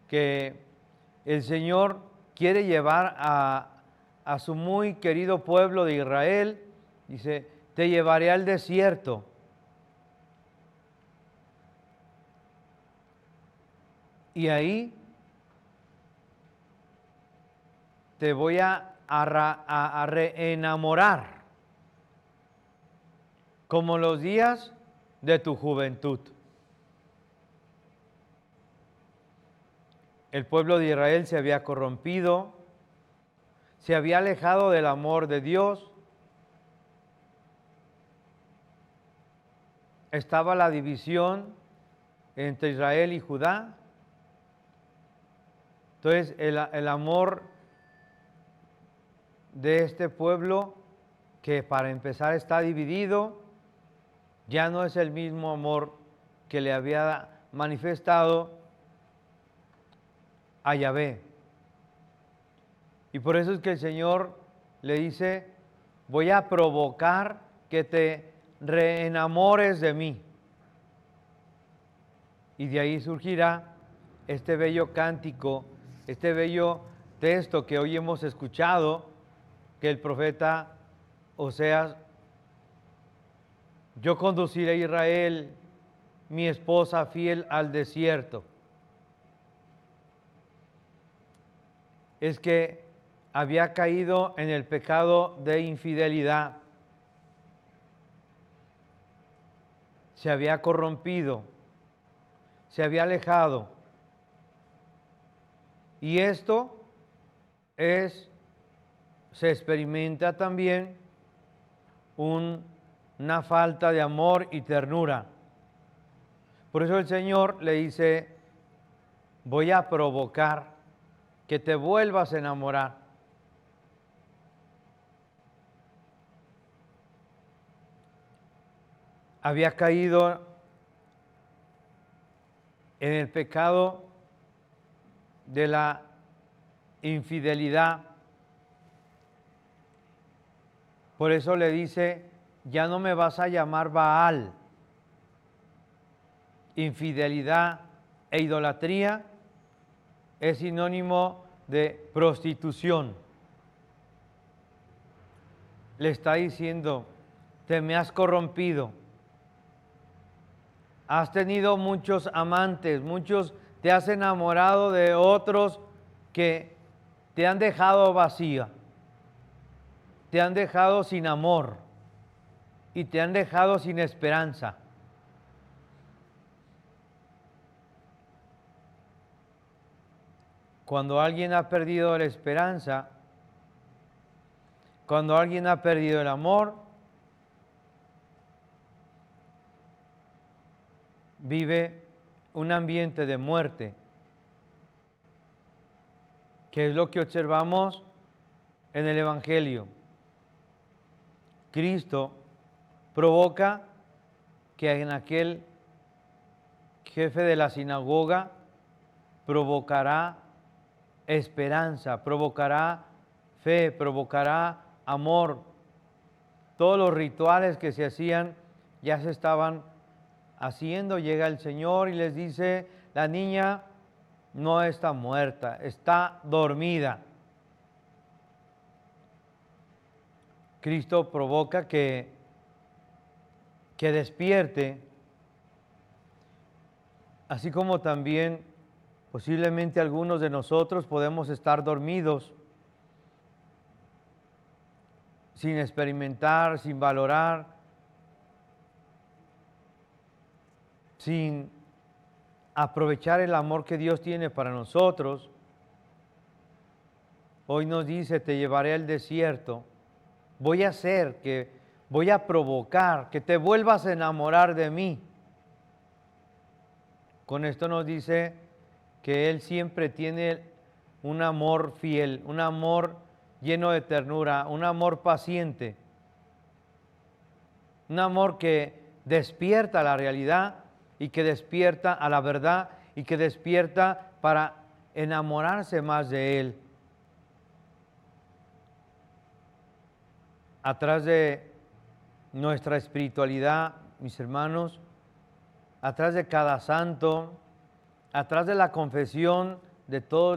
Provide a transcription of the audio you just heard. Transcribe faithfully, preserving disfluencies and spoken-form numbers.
que el Señor quiere llevar a, a su muy querido pueblo de Israel. Dice, te llevaré al desierto. Y ahí te voy a, a, a, a reenamorar, como los días de tu juventud. El pueblo de Israel se había corrompido, se había alejado del amor de Dios, estaba la división entre Israel y Judá. Entonces el, el amor de este pueblo, que para empezar está dividido, ya no es el mismo amor que le había manifestado a Yahvé. Y por eso es que el Señor le dice, voy a provocar que te reenamores de mí. Y de ahí surgirá este bello cántico, este bello texto que hoy hemos escuchado, que el profeta Oseas, yo conduciré a Israel, mi esposa fiel, al desierto. Es que había caído en el pecado de infidelidad, se había corrompido, se había alejado. Y esto es, se experimenta también un, una falta de amor y ternura. Por eso el Señor le dice, voy a provocar que te vuelvas a enamorar. Había caído en el pecado de la infidelidad. Por eso le dice, ya no me vas a llamar Baal. Infidelidad e idolatría es sinónimo de prostitución. Le está diciendo, te me has corrompido. Has tenido muchos amantes, muchos te has enamorado de otros que te han dejado vacía, te han dejado sin amor y te han dejado sin esperanza. Cuando alguien ha perdido la esperanza, cuando alguien ha perdido el amor, vive un ambiente de muerte, que es lo que observamos en el Evangelio. Cristo provoca que en aquel jefe de la sinagoga provocará esperanza, provocará fe, provocará amor. Todos los rituales que se hacían ya se estaban haciendo. Llega el Señor y les dice, la niña no está muerta, está dormida. Cristo provoca que, que despierte, así como también posiblemente algunos de nosotros podemos estar dormidos, sin experimentar, sin valorar, sin aprovechar el amor que Dios tiene para nosotros. Hoy nos dice, te llevaré al desierto, voy a hacer que, voy a provocar que te vuelvas a enamorar de mí. Con esto nos dice que Él siempre tiene un amor fiel, un amor lleno de ternura, un amor paciente, un amor que despierta la realidad y que despierta a la verdad y que despierta para enamorarse más de Él. Atrás de nuestra espiritualidad, mis hermanos, atrás de cada santo, atrás de la confesión de todos